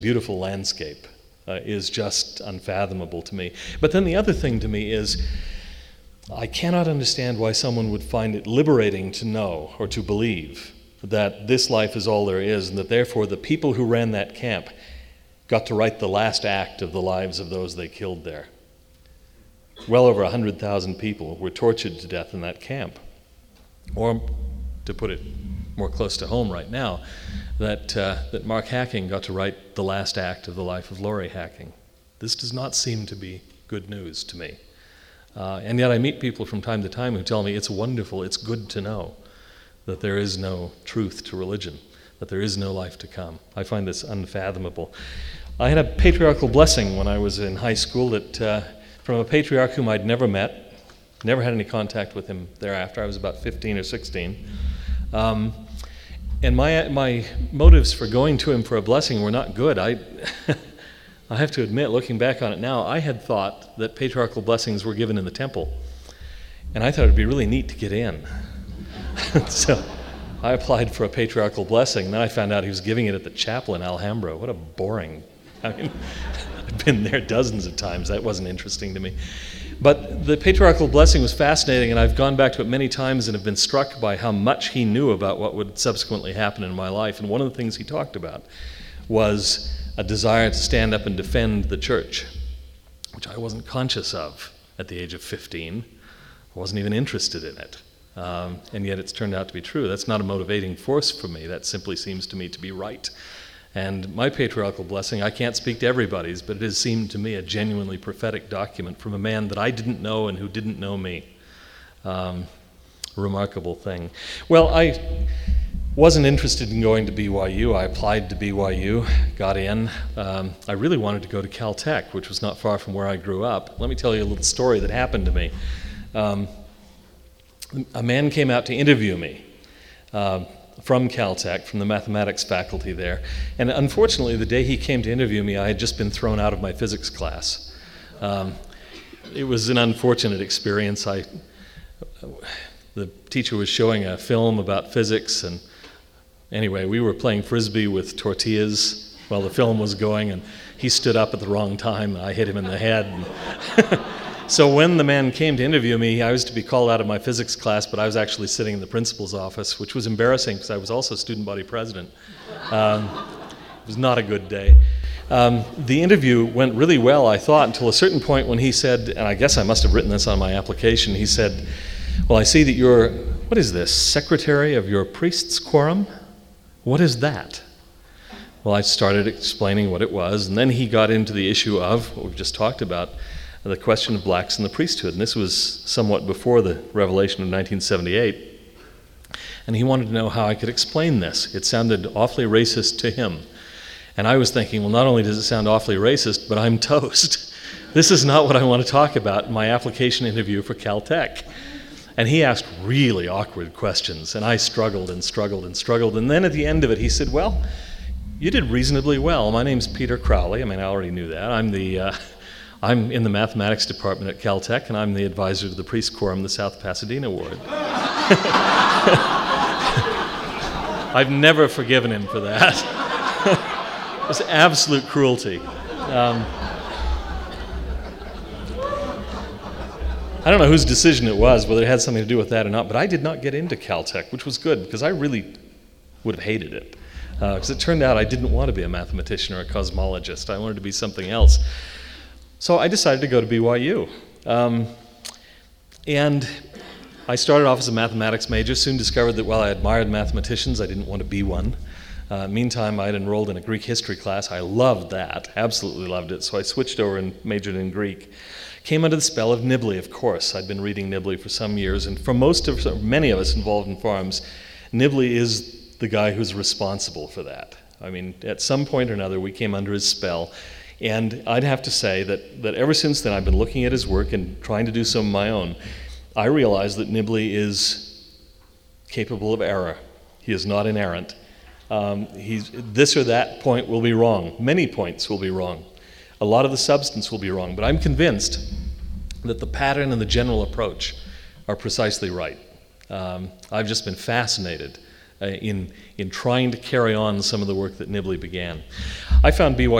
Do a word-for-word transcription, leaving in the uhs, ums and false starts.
beautiful landscape uh, is just unfathomable to me. But then the other thing to me is I cannot understand why someone would find it liberating to know or to believe that this life is all there is, and that therefore the people who ran that camp got to write the last act of the lives of those they killed there. Well over one hundred thousand people were tortured to death in that camp. Or, to put it more close to home right now, that uh, that Mark Hacking got to write the last act of the life of Laurie Hacking. This does not seem to be good news to me. Uh, and yet I meet people from time to time who tell me it's wonderful, it's good to know that there is no truth to religion, that there is no life to come. I find this unfathomable. I had a patriarchal blessing when I was in high school that uh, from a patriarch whom I'd never met, never had any contact with him thereafter. I was about fifteen or sixteen. Um, and my my motives for going to him for a blessing were not good. I I have to admit, looking back on it now, I had thought that patriarchal blessings were given in the temple. And I thought it'd be really neat to get in. So I applied for a patriarchal blessing, and then I found out he was giving it at the chapel in Alhambra. What a boring, I mean, I've been there dozens of times. That wasn't interesting to me. But the patriarchal blessing was fascinating, and I've gone back to it many times and have been struck by how much he knew about what would subsequently happen in my life. And one of the things he talked about was a desire to stand up and defend the church, which I wasn't conscious of at the age of fifteen. I wasn't even interested in it. Um, and yet it's turned out to be true. That's not a motivating force for me. That simply seems to me to be right. And my patriarchal blessing, I can't speak to everybody's, but it has seemed to me a genuinely prophetic document from a man that I didn't know and who didn't know me. Um, a remarkable thing. Well, I wasn't interested in going to B Y U. I applied to B Y U, got in. Um, I really wanted to go to Caltech, which was not far from where I grew up. Let me tell you a little story that happened to me. Um, a man came out to interview me. Uh, from Caltech, from the mathematics faculty there. And unfortunately, the day he came to interview me, I had just been thrown out of my physics class. Um, it was an unfortunate experience. I, the teacher was showing a film about physics, and anyway, we were playing Frisbee with tortillas while the film was going, and he stood up at the wrong time, and I hit him in the head. And so when the man came to interview me, I was to be called out of my physics class, but I was actually sitting in the principal's office, which was embarrassing because I was also student body president. Um, it was not a good day. Um, the interview went really well, I thought, until a certain point when he said, and I guess I must have written this on my application, he said, well, I see that you're, what is this, secretary of your priest's quorum? What is that? Well, I started explaining what it was, and then he got into the issue of what we've just talked about, the question of blacks in the priesthood. And this was somewhat before the revelation of nineteen seventy-eight. And he wanted to know how I could explain this. It sounded awfully racist to him. And I was thinking, well, not only does it sound awfully racist, but I'm toast. This is not what I want to talk about in my application interview for Caltech. And he asked really awkward questions, and I struggled and struggled and struggled. And then at the end of it, he said, well, you did reasonably well. My name's Peter Crowley. I mean, I already knew that. I'm the... Uh, I'm in the mathematics department at Caltech, and I'm the advisor to the Priest Quorum, the South Pasadena Ward. I've never forgiven him for that. It was absolute cruelty. Um, I don't know whose decision it was, whether it had something to do with that or not, but I did not get into Caltech, which was good, because I really would have hated it. Because uh, it turned out I didn't want to be a mathematician or a cosmologist. I wanted to be something else. So I decided to go to B Y U. Um, and I started off as a mathematics major, soon discovered that while I admired mathematicians, I didn't want to be one. Uh, meantime, I had enrolled in a Greek history class. I loved that, absolutely loved it, so I switched over and majored in Greek. Came under the spell of Nibley, of course. I'd been reading Nibley for some years, and for most of, many of us involved in farms, Nibley is the guy who's responsible for that. I mean, at some point or another, we came under his spell. And I'd have to say that, that ever since then, I've been looking at his work and trying to do some of my own. I realize that Nibley is capable of error. He is not inerrant. Um, he's, this or that point will be wrong. Many points will be wrong. A lot of the substance will be wrong. But I'm convinced that the pattern and the general approach are precisely right. Um, I've just been fascinated uh, in, in trying to carry on some of the work that Nibley began. I found B Y